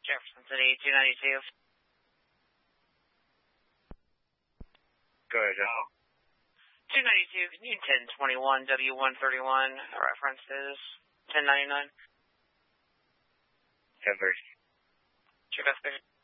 Jefferson City, 292. Go ahead, John. 292, can you 1021 W131, reference is 1099? 1030. Check out